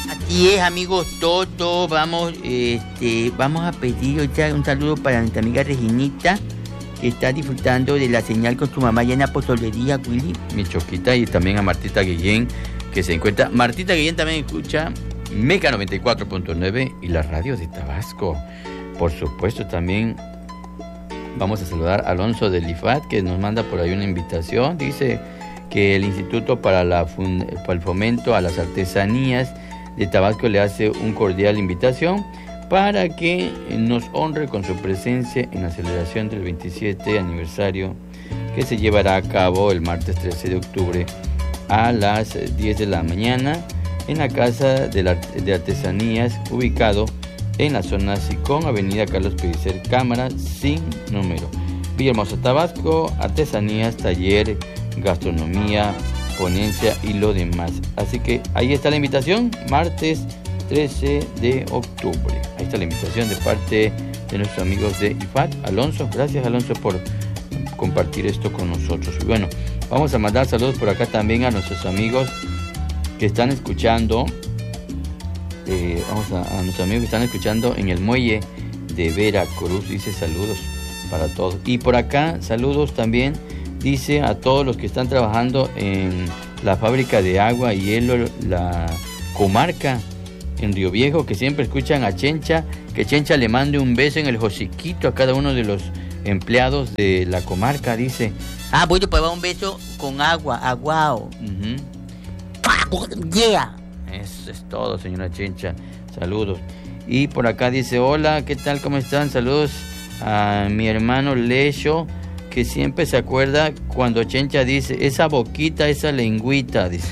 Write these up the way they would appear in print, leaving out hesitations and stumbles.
Así es, amigos, todos vamos a pedir ahorita un saludo para nuestra amiga Reginita, que está disfrutando de la señal con su mamá ya en la pozolería, Willy. Mi Choquita, y también a Martita Guillén, que se encuentra. Martita Guillén también escucha Mega 94.9 y la radio de Tabasco. Por supuesto, también vamos a saludar a Alonso del IFAT, que nos manda por ahí una invitación. Dice que el Instituto para el Fomento a las Artesanías de Tabasco le hace un cordial invitación para que nos honre con su presencia en la celebración del 27 aniversario que se llevará a cabo el martes 13 de octubre a las 10 de la mañana en la Casa de Artesanías, ubicado en la zona Sicón, Avenida Carlos Pellicer Cámara, sin número. Villahermosa, Tabasco, artesanías, taller, gastronomía, ponencia y lo demás. Así que ahí está la invitación, martes 13 de octubre. Ahí está la invitación de parte de nuestros amigos de IFAT. Alonso, gracias Alonso por compartir esto con nosotros. Bueno, vamos a mandar saludos por acá también a nuestros amigos que están escuchando. A nuestros amigos que están escuchando en el muelle de Veracruz. Dice saludos para todos. Y por acá saludos también, dice, a todos los que están trabajando en la fábrica de agua y hielo, la Comarca, en Río Viejo, que siempre escuchan a Chencha, que Chencha le mande un beso en el hociquito a cada uno de los empleados de la Comarca, dice. Bueno, pues va un beso con agua, aguao. Yeah. Eso es todo, señora Chencha. Saludos. Y por acá dice, hola, ¿qué tal? ¿Cómo están? Saludos a mi hermano Lecho, que siempre se acuerda cuando Chencha dice, esa boquita, esa lengüita, dice.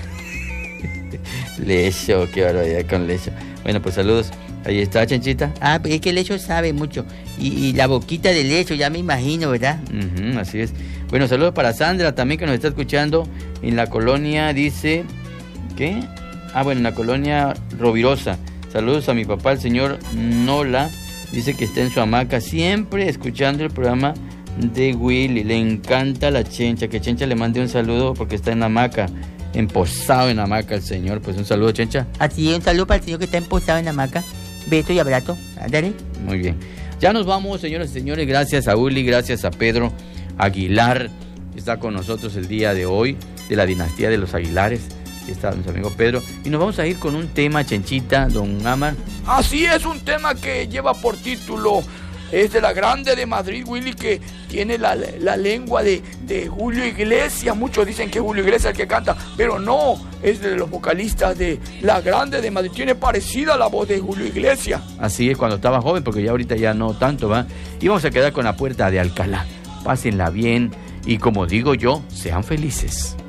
Lecho, qué barbaridad con Lecho. Bueno, pues saludos. Ahí está, Chenchita. Pues es que Lecho sabe mucho. Y la boquita de Lecho, ya me imagino, ¿verdad? Así es. Bueno, saludos para Sandra también, que nos está escuchando en la colonia, dice, ¿qué? En la colonia Rovirosa. Saludos a mi papá, el señor Nola. Dice que está en su hamaca, siempre escuchando el programa de Willy. Le encanta la Chencha. Que Chencha le mande un saludo porque está en la hamaca, emposado en la hamaca el señor. Pues un saludo, Chencha. Así es, un saludo para el señor que está emposado en la hamaca. Beso y abrazo. Ándale. Muy bien. Ya nos vamos, señoras y señores. Gracias a Willy, gracias a Pedro Aguilar, que está con nosotros el día de hoy, de la dinastía de los Aguilares. Aquí está nuestro amigo Pedro. Y nos vamos a ir con un tema, Chenchita, don Amar. Así es, un tema que lleva por título, es de la Grande de Madrid, Willy, que tiene la lengua de Julio Iglesias. Muchos dicen que es Julio Iglesias el que canta, pero no, es de los vocalistas de la Grande de Madrid. Tiene parecida la voz de Julio Iglesias. Así es, cuando estaba joven, porque ya ahorita ya no tanto, ¿va? Y vamos a quedar con La Puerta de Alcalá. Pásenla bien y, como digo yo, sean felices.